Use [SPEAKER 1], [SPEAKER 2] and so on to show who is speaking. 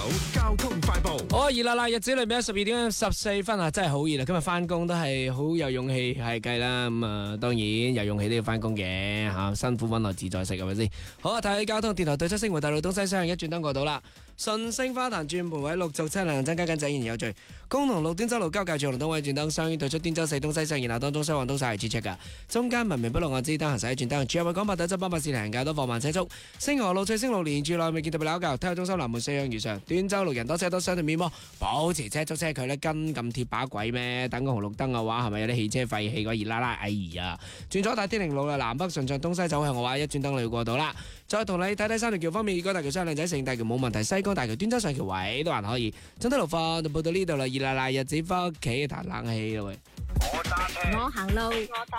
[SPEAKER 1] 交通快報。
[SPEAKER 2] 熱辣辣日子裏面12:14啊，真係好熱啊！今日翻工都係好有勇氣係計啦，咁啊當然有勇氣都要翻工嘅吓，辛苦揾來自在食係咪先？好啊，睇交通電台對出星湖大路東西雙向一轉燈過到啦，順星花壇轉盤位陸續車輛增加緊，仔然有序。公同路端州路交界處紅燈位轉燈，雙於對出端州四東西向，然後當中西往東晒係 check 噶，中間文明北路岸之燈行駛一轉燈，主要為廣百斗執800線行較多放慢車速。星河路翠星路連住內未見特別鬧交，體育中心南門四向如常，端州路人多車多相對面膜，保持車速車距咧跟咁貼把鬼咩？等個紅綠燈嘅話，係咪有啲汽車廢氣個熱辣辣？哎呀！轉咗大天寧路啦，南北順暢東西走向嘅話，一轉燈你要過到啦。再同你睇睇三條橋方面，如果大橋雙靚仔勝大橋冇問題，西江大橋端州上橋位都還可以。總體路況就報到呢度啦，熱辣辣日子翻屋企嘆冷氣啦喂。
[SPEAKER 3] 我行路，我搭